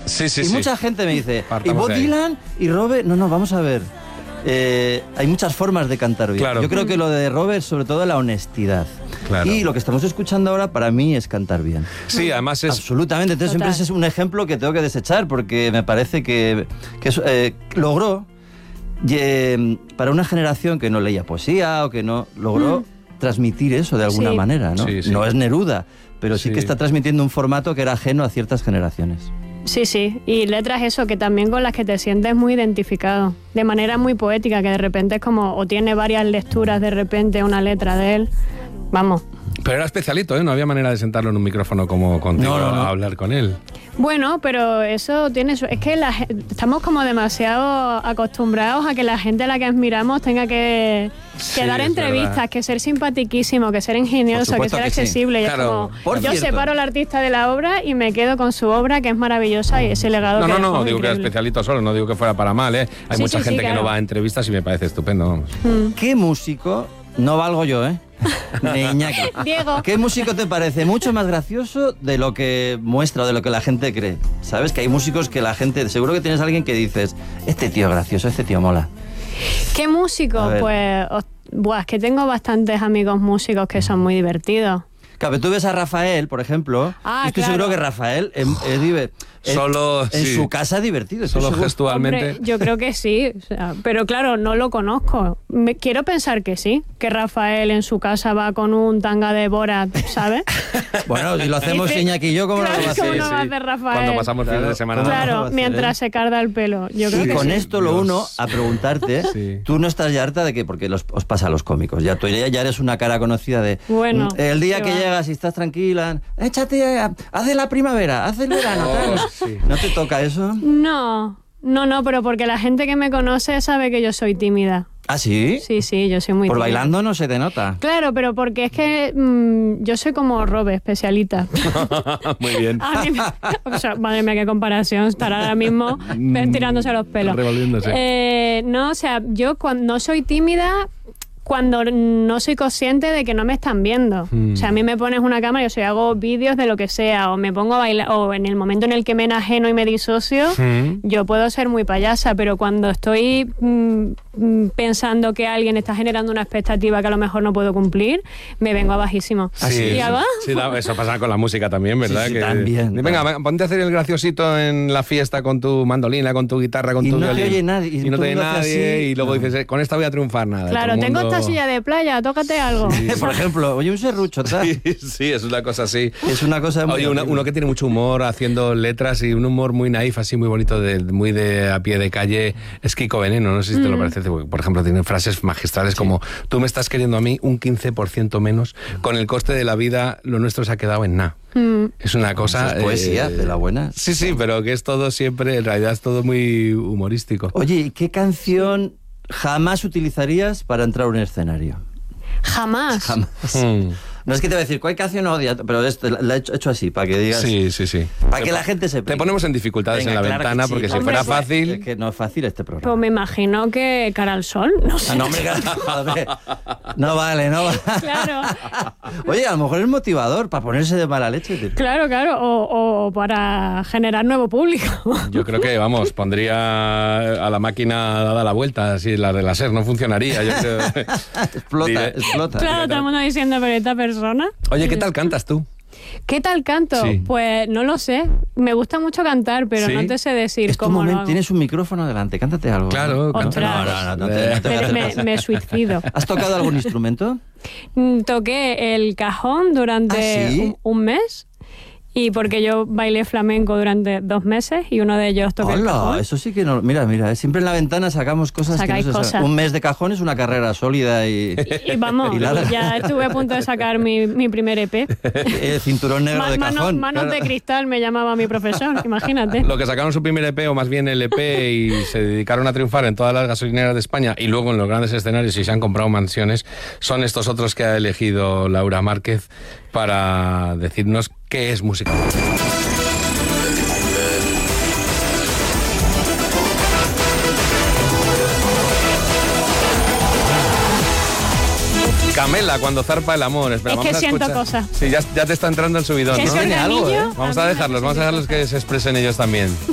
Sí. Y mucha gente me dice, Partamos ¿y Bob de ahí. Dylan y Robert? No, vamos a ver. Hay muchas formas de cantar bien. Claro. Yo creo que lo de Robert, sobre todo, la honestidad. Claro. Y lo que estamos escuchando ahora, para mí, es cantar bien. Sí, además es... Absolutamente. Entonces Total. siempre es un ejemplo que tengo que desechar porque me parece que logró, para una generación que no leía poesía o que no logró transmitir eso de alguna Sí. manera, ¿no? Sí. No es Neruda, pero sí Sí. que está transmitiendo un formato que era ajeno a ciertas generaciones. Sí, y letras eso, que también con las que te sientes muy identificado, de manera muy poética, que de repente es como, o tiene varias lecturas de repente una letra de él, vamos. Pero era especialito, ¿eh? No había manera de sentarlo en un micrófono como contigo No. a hablar con él. Bueno, pero eso tiene es que estamos como demasiado acostumbrados a que la gente a la que admiramos tenga que Sí, dar es entrevistas, verdad. que ser simpatiquísimo, que ser ingenioso, Por que supuesto ser que sí. accesible. Y Claro. es Por como, yo cierto. separo al artista de la obra y me quedo con su obra, que es maravillosa, y ese legado que No, dejó es digo que era increíble. especialito solo, no digo que fuera para mal, ¿eh? Hay Sí, mucha sí, gente que claro. no va a entrevistas y me parece estupendo, vamos. ¿Qué músico, no valgo yo, ni Iñaki, Diego. ¿qué músico te parece mucho más gracioso de lo que muestra o de lo que la gente cree? ¿Sabes? Que hay músicos que la gente... Seguro que tienes a alguien que dices, este tío es gracioso, este tío mola. ¿Qué músico? A ver. Pues, es que tengo bastantes amigos músicos que son muy divertidos. Claro, pero tú ves a Rafael, por ejemplo, Ah, y estoy claro. seguro que Rafael Solo, en sí. su casa es divertido. estoy Solo seguro. gestualmente. Hombre, yo creo que sí, o sea, pero claro, no lo conozco. Quiero pensar que sí, que Rafael en su casa va con un tanga de Borat, ¿sabes? Bueno, si lo hacemos Dice- Iñaki y yo, ¿cómo Claro, lo vamos a ¿cómo hacer? no va a hacer Rafael? Cuando pasamos fines de Claro, semana. ¿cómo no va a Claro, hacer, mientras se carga el pelo. Yo creo Y que con sí. esto lo Dios. uno a preguntarte, Sí. tú no estás ya harta de que, porque os pasa a los cómicos, ya tú ya eres una cara conocida de, Bueno, el día qué que va. llegas y estás tranquila, échate, haz de la primavera, haz el verano, tal. sí. ¿No te toca eso? No, pero porque la gente que me conoce sabe que yo soy tímida. ¿Ah, sí? Sí, yo soy muy Por tímida. bailando no se te nota. Claro, pero porque es que yo soy como Robe, especialita. Muy bien. A mí o sea, madre mía, qué comparación, estar ahora mismo tirándose los pelos. Revolviéndose. No, o sea, yo cuando no soy tímida, cuando no soy consciente de que no me están viendo. O sea, a mí me pones una cámara y yo hago vídeos de lo que sea, o me pongo a bailar, o en el momento en el que me enajeno y me disocio, yo puedo ser muy payasa, pero cuando estoy pensando que alguien está generando una expectativa que a lo mejor no puedo cumplir, me vengo a bajísimo. Sí, Y hago, sí, eso pasa con la música también, ¿verdad? Sí, también. Venga, ponte a hacer el graciosito en la fiesta con tu mandolina, con tu guitarra, con Y tu no te violín. oye nadie, y Y no todo te el oye mundo hace nadie. así. Y luego No. dices, con esta voy a triunfar, nada. claro, todo el tengo mundo- esta silla de playa, tócate algo. Por ejemplo, oye, un serrucho, tal. Sí, es una cosa así. Es una cosa muy... Oye, uno que tiene mucho humor haciendo letras y un humor muy naif, así muy bonito, muy de a pie de calle, es Kiko Veneno, no sé si te lo parece. Por ejemplo, tiene frases magistrales como, tú me estás queriendo a mí un 15% menos, con el coste de la vida lo nuestro se ha quedado en nada. Es una cosa... Eso es poesía, de la buena. Sí, pero que es todo siempre, en realidad es todo muy humorístico. Oye, ¿y qué canción jamás utilizarías para entrar a un escenario? Jamás. Jamás. No es que te voy a decir, ¿cuál canción odias? Pero la he hecho así, para que digas... Sí. Para que la gente sepa. Te ponemos en dificultades en la ventana, porque si fuera fácil... Es que no es fácil este programa. Pues me imagino que Cara al Sol, no sé. Ah, no, hombre, joder. No vale. Claro, Oye, a lo mejor es motivador para ponerse de mala leche. Tío. claro, o para generar nuevo público. Yo creo que, vamos, pondría a la máquina dada la vuelta, así la de láser no funcionaría. Yo creo. Explota. Claro, todo el mundo diciendo, pero esta persona. Oye, ¿qué tal cantas tú? ¿Qué tal canto? Sí. Pues no lo sé. Me gusta mucho cantar, pero ¿Sí? no te sé decir Es tu cómo lo momento, hago. tienes un micrófono delante, cántate algo. Claro, ¿no? Ostras. No te Me suicido. ¿Has tocado algún instrumento? Toqué el cajón durante ¿Ah, sí? un mes. Y porque yo bailé flamenco durante 2 meses y uno de ellos toqué el Hola, cajón. eso sí que no... Mira, siempre en la ventana sacamos cosas Sacáis que no se cosas. Un mes de cajón es una carrera sólida y... Y vamos, Y nada. ya estuve a punto de sacar mi primer EP. cinturón negro de cajón. Manos claro. de cristal me llamaba mi profesor, imagínate. Lo que sacaron su primer EP, o más bien el EP, y se dedicaron a triunfar en todas las gasolineras de España y luego en los grandes escenarios y se han comprado mansiones, son estos otros que ha elegido Laura Márquez para decirnos qué es música. Camela, cuando zarpa el amor. Espera, Es que vamos a siento escuchar. cosas. Sí, ya te está entrando el subidón, Que ¿no? ese Tiene algo, organillo, ¿eh? Vamos a dejarlos que se expresen ellos también.